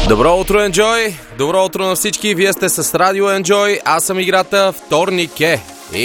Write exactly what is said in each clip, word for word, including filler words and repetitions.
Добро утро, Enjoy! Добро утро на всички! Вие сте с Радио Enjoy. Аз съм играта Вторник е.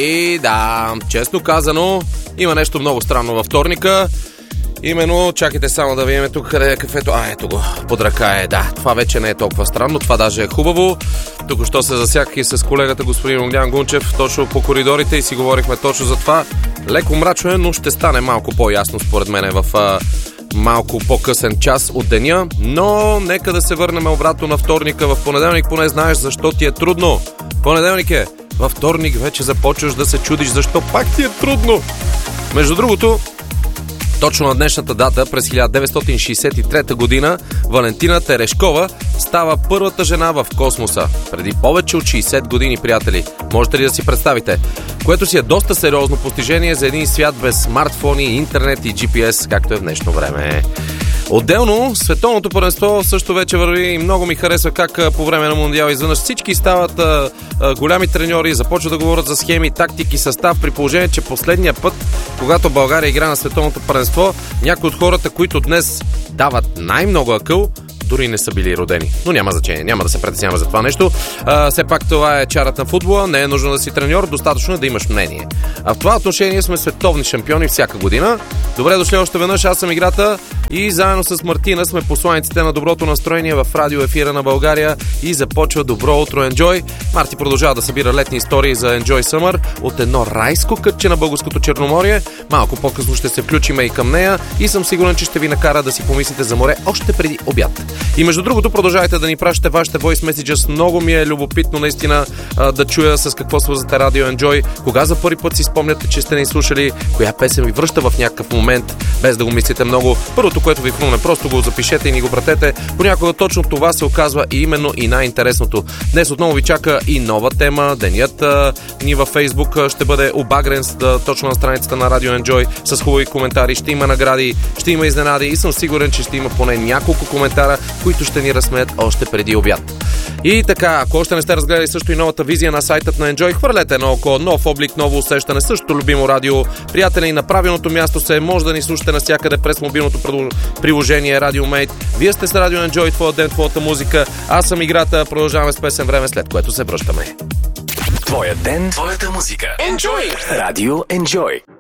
И да, честно казано, има нещо много странно във вторника. Именно, чакайте само да видим тук къде е кафето. А, ето го, под ръка е, да. Това вече не е толкова странно, това даже е хубаво. Тук що се засяках и с колегата господин Огнян Гунчев точно по коридорите и си говорихме точно за това. Леко мрачно е, но ще стане малко по-ясно според мен в а, малко по-късен час от деня. Но нека да се върнем обратно на вторника. В понеделник поне знаеш защо ти е трудно. Понеделник е. Във вторник вече започваш да се чудиш защо пак ти е трудно. Между другото, точно на днешната дата, през хиляда деветстотин шейсет и трета година, Валентина Терешкова става първата жена в космоса. Преди повече от шейсет години, приятели. Можете ли да си представите? Което си е доста сериозно постижение за един свят без смартфони, интернет и джи пи ес, както е в днешно време. Отделно, световното първенство също вече върви и много ми харесва как по време на Мондиал изведнъж всички стават а, а, голями треньори, започват да говорят за схеми, тактики, състав, при положение, че последния път, когато България игра на световното първенство, някои от хората, които днес дават най-много акъл, дори не са били родени. Но няма значение, няма да се притесняваме за това нещо. А, все пак това е чарът на футбола, не е нужно да си треньор, достатъчно е да имаш мнение. А в това отношение сме световни шампиони всяка година. Добре дошли още веднъж, аз съм играта и заедно с Мартина сме посланиците на доброто настроение в радио ефира на България и започва Добро утро, Enjoy. Марти продължава да събира летни истории за Enjoy Summer от едно райско кътче на българското Черноморие. Малко по-късно ще се включим и към нея и съм сигурен, че ще ви накара да си помислите за море още преди обяд. И между другото, продължайте да ни пращате вашите voice messages. Много ми е любопитно наистина да чуя с какво свързвате Радио Enjoy. Кога за първи път си спомняте, че сте ни слушали, коя песен ви връща в някакъв момент, без да го мислите много. Първото, което ви хрумне, просто го запишете и ни го пратете. Понякога точно това се оказва и именно и най-интересното. Днес отново ви чака и нова тема. Денят а, ни във Facebook ще бъде обагрен да, точно на страницата на Радио Enjoy с хубави коментари. Ще има награди, ще има изненади и съм сигурен, че ще има поне няколко коментара, които ще ни разсмеят още преди обяд. И така, ако още не сте разгледали също и новата визия на сайтът на Enjoy, хвърлете едно око, нов облик, ново усещане, същото любимо радио. Приятели, на правилното място се може да ни слушате навсякъде през мобилното приложение RadioMate. Вие сте с Радио Enjoy, твоя ден, твоята музика. Аз съм играта, продължаваме с песен време, след което се връщаме. Твоя ден, твоята музика. Enjoy! Радио Enjoy.